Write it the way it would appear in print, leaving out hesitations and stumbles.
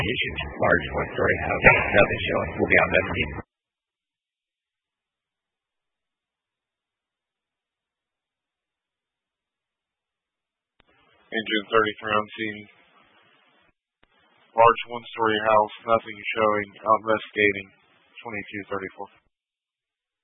issues. Large one-story house, nothing showing. We'll be on investigating. Engine 33 on scene. Large one-story house, nothing showing. Out investigating. 2234.